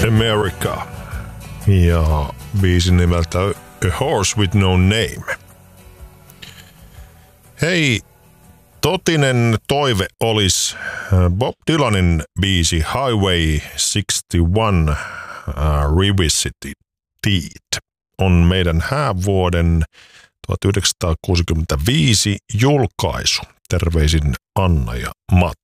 America ja biisin nimeltä A Horse With No Name. Hei, totinen toive olisi Bob Dylanin biisi Highway 61 Revisited on meidän häävuoden 1965 julkaisu. Terveisin Anna ja Matti.